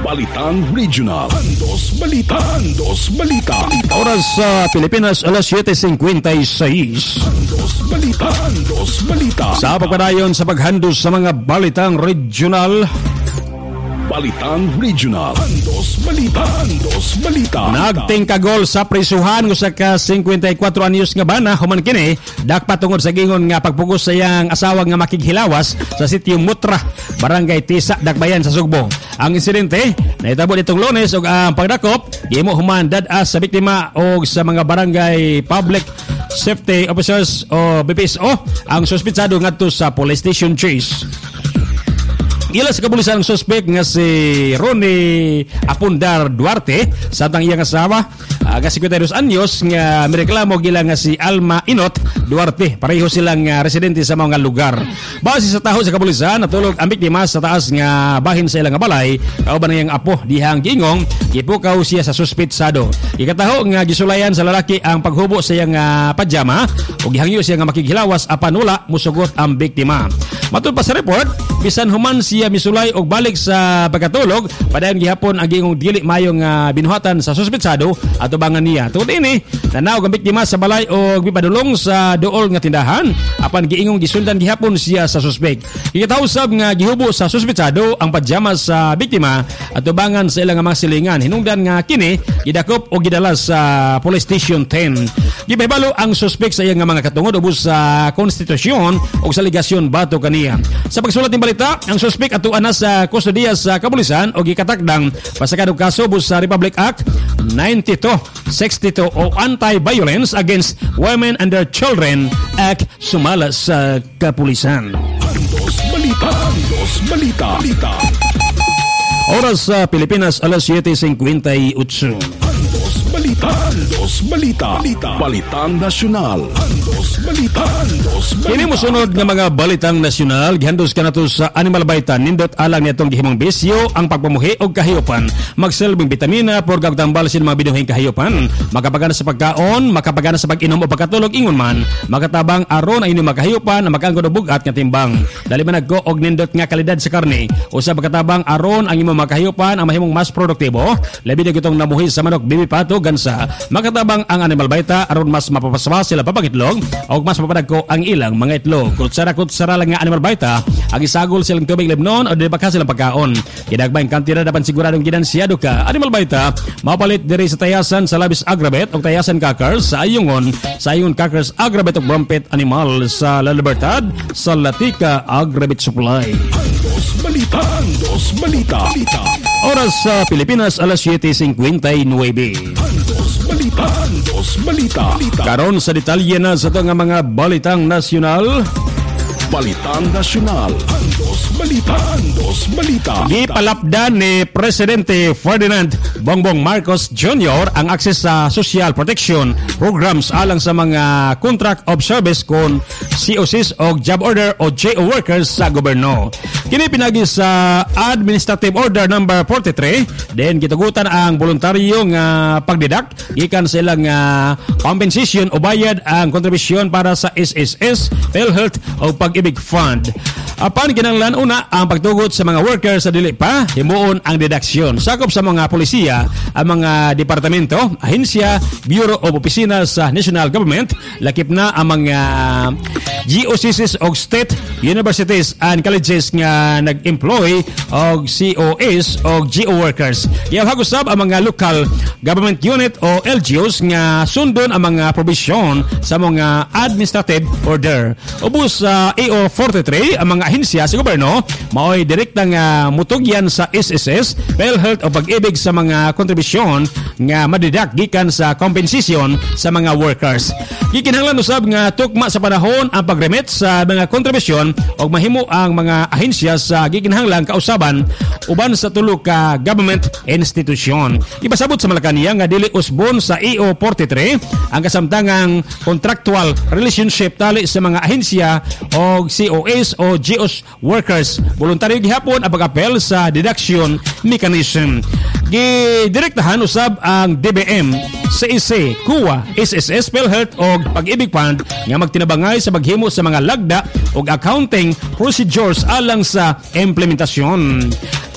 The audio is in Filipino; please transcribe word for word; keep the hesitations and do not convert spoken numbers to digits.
Balitang Regional. Andos Balita. Andos Balita. Oras sa Pilipinas, alas siyete singkwenta y seis. Andos Balita. Andos Balita. Sa pagpadayon sa paghandos sa mga Balitang Regional. Balitang Regional. Andos Balita. Andos Balita. Nagting kagol sa prisuhan usa ka singkwenta y kwatro anyos nga bana human kini dakpa tungod sa gingon nga pagpugos sa iyang asawa nga makighilawas sa sitio Mutra, Barangay Tisa, Dakbayan sa Sugbo. Ang insidente nahitabo nitong Lunes ug ang pagdakop gihimo human dad-as sa biktima og sa mga barangay public safety officers o B P S O ang suspetsado ngadto sa police station Chase. Ila sa kapulisan ang suspect nga si Ronnie Apundar Duarte sa tang iyang asawa uh, nga singkwenta y dos anyos nga mireklamo gila nga si Alma Inot Duarte. Pareho silang uh, residente sa mga lugar. Base sa taho sa kapulisan, natulog ang biktima sa taas nga bahin sa ilang balay kauban iyang apo dihang gingong gipukaw siya sa suspetsado. Ikataho nga gisulayan sa lalaki ang paghubo sa iyang uh, pajama ug gihangyo siya nga makighilawas apan wala musugot ang biktima. Matud pa sa report, bisan human siya misulay og balik sa pagkatulog, padayon gihapon ang gingong dili mayong uh, binuhatan sa suspetsado at ubangan niya. Tungod ini, nanaog ang biktima sa balay og gipadulong sa duol nga tindahan apan giingong gisundan gihapon siya sa suspek. Ikatausab nga gihubo sa suspetsado ang pajama sa biktima at ubangan sa ilang mga silingan. Hinungdan nga kini gidakop og gidala sa police station ten. Gipahibalo ang suspek sa iyang mga katungod ubos sa konstitusyon o sa ligasyon bato kaniya. Sa pagsulat ng balita, ang suspek atuan na sa kustodiya sa kapulisan o gikatakdang pasakadong kaso ubos sa Republic Act ninety-two sixty-two o Anti-Violence Against Women and Their Children Act sumala sa kapulisan. Andos Balita. Andos Balita. Balita. Oras sa Pilipinas, alas siyete singkwenta y ocho. Andos Balita. Andos Balita. Balita. Balitang Nasyonal. Andos Balita. Andos Balita. Kini mosunod nga mga balitang nasyonal gihandos kanato sa Animal Vita nindot alang nitong gihimong bisyo ang pagpamuhi og kahayupan. Magsilbing bitamina por gagtambal sa mga binuhing kahayupan. Makapagana sa pagkaon, makapagana sa pag-inom o pagkatulog ingon man, makatabang aron ang inyong makahayupan na makanggod og bugat nga timbang. Dali man naggo og nindot nga kalidad sa karne usa pagkatabang aron ang imong makahayupan ang mahimong mas produktibo. Labi na gitong namuhi sa manok, bibi, pato, gansa. Makatabang ang Animal Vita aron mas mapapasama sila papagitlog o mas mapadagko ang ilang mga itlog. Kutsara-kutsara lang nga Animal Vita ang isagol silang tubig libnon o dibaka silang pagkaon. Kidagbayng kantidad dapan siguradong ginansyado ka. Animal Vita mapalit diri sa tayasan sa labis agrabet o tayasan kakars sa ayungon sa ayungon kakars agrabet o brompet animal sa La Libertad sa Latika Agrabet Supply. Andos Balita. Andos Balita. Balita. Oras sa Pilipinas, alas siyete singkwenta y nueve. Andos Balita. Andos Balita. Balita. Karon sa detalye na sa ito nga mga balitang nasyonal. Balitang Nasyonal. Andos Balita. Andos Balita. Gipalapdan ni Presidente Ferdinand Bongbong Marcos Junior ang akses sa social protection programs alang sa mga contract of service kon C O Cs o job order o J O workers sa gobyerno. Kini pinagi sa Administrative Order number forty-three, then gitugutan ang voluntaryo nga pagdeduct gikan sa ilang uh, compensation o bayad ang kontribusyon para sa S S S, PhilHealth o Pag-ibig Fund. Apan kinahanglan una ang pagtugot sa mga workers sa dili pa himuon ang deduksyon. Sakop sa mga polisiya, ang mga departamento, ahensya, bureau o opisina sa national government, lakip na ang mga G O Cs o state universities and colleges nga nag-employ og C O S o G O workers. Kaya hagusab ang mga local government unit o L G Os nga sundon ang mga provision sa mga administrative order. Ubos sa A O forty-three, ang mga ahensya sa gobyerno mao'y direktang uh, mutugyan sa S S S, PhilHealth o pag-ibig sa mga kontribusyon nga madidak gikan sa compensation sa mga workers. Gikinahanglan usab nga tukma sa panahon ang pagremit sa mga kontribusyon o mahimo ang mga ahensya sa gikinahanglang kausaban uban sa tulo ka government institution. Ipasabot sa Malacanang nga dili usbon sa A O forty-three ang kasamtangang contractual relationship tali sa mga ahensya o C O S o G O S workers. Voluntaryo gihapon ang pag-apel sa deduction mechanism. Gidirektahan usab ang D B M, C I C, C U A, S S S, PhilHealth o Pag-ibig Fund nga magtinabangay sa paghimo sa mga lagda o accounting procedures alang sa implementasyon.